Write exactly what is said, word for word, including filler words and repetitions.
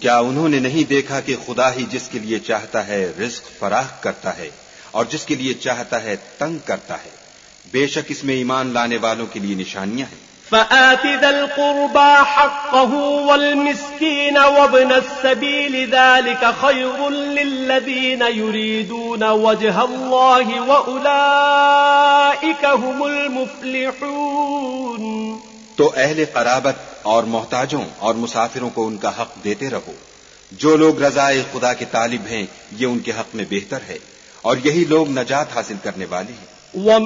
क्या उन्होंने नहीं देखा कि खुदा ही जिसके लिए चाहता है रिज्क फराह करता है और जिसके लिए चाहता है तंग करता है। बेशक इसमें ईमान लाने वालों के लिए निशानियां हैं। فآت ذا القربى حقه والمسكين وابن السبيل ذلك خير للذين يريدون وجه الله وأولئك هم المفلحون। तो अहले क़राबत और मोहताजों और मुसाफिरों को उनका हक देते रहो। जो लोग रज़ाए खुदा के तालिब हैं ये उनके हक में बेहतर है और यही लोग नजात हासिल करने वाले हैं।